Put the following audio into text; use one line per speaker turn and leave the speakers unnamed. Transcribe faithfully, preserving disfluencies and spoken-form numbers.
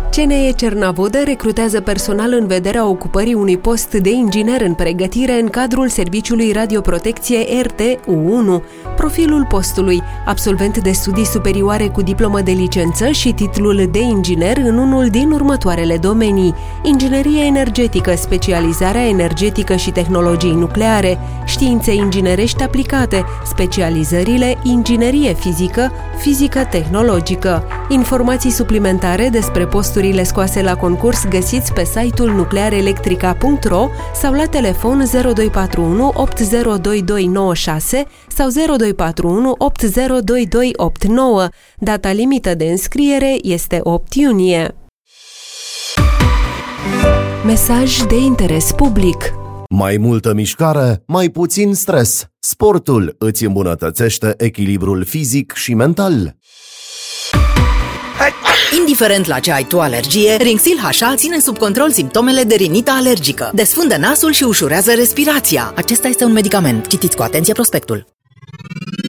C N E Cernavodă recrutează personal în vederea ocupării unui post de inginer în pregătire în cadrul serviciului radioprotecție R T U unu. Profilul postului: absolvent de studii superioare cu diplomă de licență și titlul de inginer în unul din următoarele domenii: inginerie energetică, specializarea energetică și tehnologii nucleare, științe inginerești aplicate, specializările inginerie fizică, fizică tehnologică. Informații suplimentare despre posturile scoase la concurs găsiți pe site-ul nuclearelectrica punct ro sau la telefon zero doi patru unu opt zero doi doi nouă șase sau zero doi patru unu opt zero doi doi opt nouă. Data limită de înscriere este opt iunie. Mesaj de interes public.
Mai multă mișcare, mai puțin stres. Sportul îți îmbunătățește echilibrul fizic și mental.
Indiferent la ce ai tu alergie, Rinxil H A ține sub control simptomele de rinită alergică. Desfundă nasul și ușurează respirația. Acesta este un medicament. Citiți cu atenție prospectul.